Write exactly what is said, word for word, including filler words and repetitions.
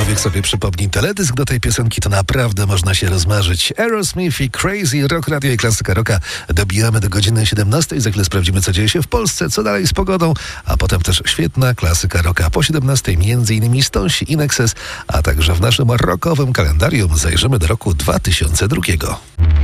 człowiek sobie przypomni teledysk do tej piosenki, to naprawdę można się rozmarzyć. Aerosmith i Crazy, Rock Radio i Klasyka Rocka. Dobijamy do godziny siedemnastej. Za chwilę sprawdzimy, co dzieje się w Polsce, co dalej z pogodą, a potem też świetna Klasyka Rocka. Po siedemnastej między innymi Stonsi, Inexes, a także w naszym rockowym kalendarium zajrzymy do roku dwa tysiące drugiego.